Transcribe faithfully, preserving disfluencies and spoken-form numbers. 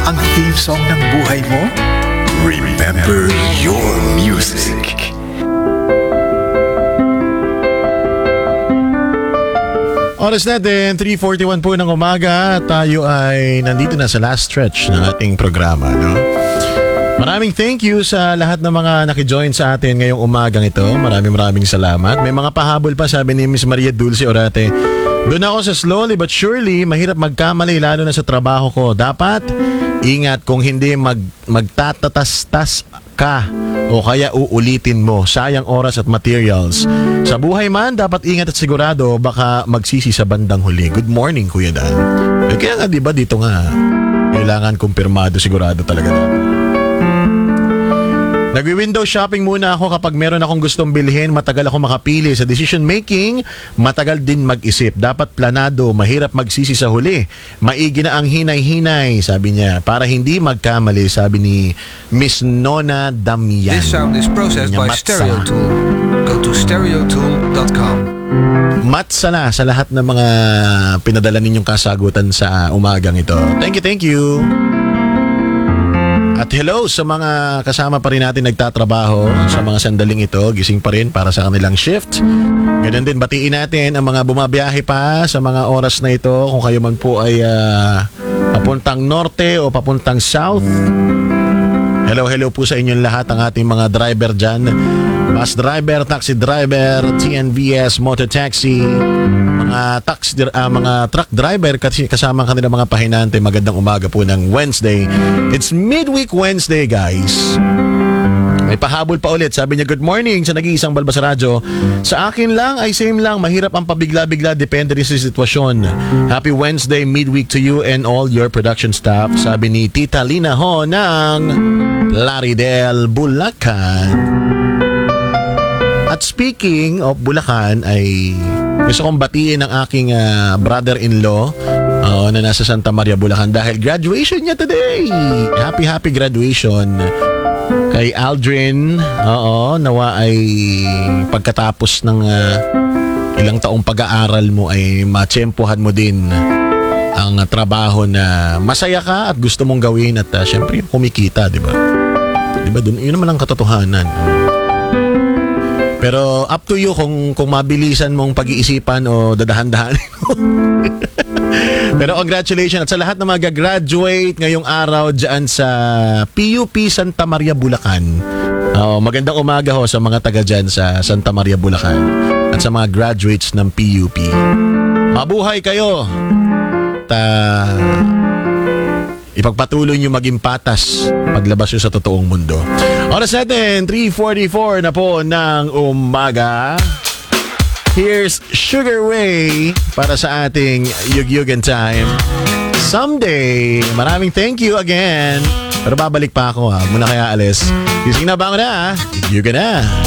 ang theme song ng buhay mo? Remember your music. Oras natin, three forty-one po ng umaga. Tayo ay nandito na sa last stretch ng ating programa, no? Maraming thank you sa lahat ng mga nakijoin sa atin ngayong umagang ito. Maraming maraming salamat. May mga pahabol pa, sabi ni Miss Maria Dulce Orate. Doon ako sa slowly but surely, mahirap magkamali lalo na sa trabaho ko. Dapat ingat kung hindi mag, magtatatas-tas ka o kaya uulitin mo. Sayang oras at materials. Sa buhay man, dapat ingat at sigurado baka magsisi sa bandang huli. Good morning, Kuya Dan. Eh, kaya nga diba dito nga, kailangan kumpirmado, sigurado talaga natin. Nagwi-window shopping muna ako kapag meron akong gustong bilhin, matagal ako makapili. Sa decision making, matagal din mag-isip. Dapat planado, mahirap magsisi sa huli. Maigi na ang hinay-hinay, sabi niya, para hindi magkamali, sabi ni Miss Nona Damian. This sound is processed by Stereo Tool. Go to stereo tool dot com. Matsa na sa lahat ng mga pinadala ninyong kasagutan sa umagang ito. Thank you, thank you. At hello sa mga kasama pa rin natin nagtatrabaho sa mga sandaling ito, gising pa rin para sa kanilang shift. Ganun din, batiin natin ang mga bumabiyahe pa sa mga oras na ito. Kung kayo man po ay uh, papuntang norte o papuntang south. Hello, hello po sa inyong lahat, ang ating mga driver dyan. Bus driver, taxi driver, T N V S, motor taxi, mga taxi, uh, mga truck driver kasi kasama kanilang mga pahinante. Magandang umaga po ng Wednesday. It's midweek Wednesday, guys. May pahabol pa ulit. Sabi niya, good morning sa nag-iisang Balbas Radyo. Sa akin lang ay same lang. Mahirap ang pabigla-bigla. Depende rin sa sitwasyon. Happy Wednesday, midweek to you and all your production staff. Sabi ni Tita Lina Ho ng Laridel, Bulacan. At speaking of Bulacan, ay gusto kong batiin ang aking uh, brother-in-law uh, na nasa Santa Maria, Bulacan dahil graduation niya today. Happy, happy graduation kay Aldrin. Oo, nawa ay pagkatapos ng uh, ilang taong pag-aaral mo ay matsyempohan mo din ang uh, trabaho na masaya ka at gusto mong gawin at uh, syempre kumikita, di ba? Di ba? Dun, yun naman ang katotohanan. Pero up to you kung kung mabilisan mong pag-iisipan o dadahan-dahanin mo. Pero congratulations at sa lahat na mag-graduate ngayong araw dyan sa P U P Santa Maria, Bulacan. Uh, magandang umaga ho sa mga taga dyan sa Santa Maria, Bulacan at sa mga graduates ng P U P. Mabuhay kayo! Ta ipagpatuloy nyo maging patas paglabas nyo sa totoong mundo. Oras natin, three forty-four na po ng umaga. Here's Sugar Ray para sa ating Yugyugan Time. Someday, maraming thank you again. Pero babalik pa ako ha, muna kaya alis. Gising na ba ako na ha? Yugyugan na.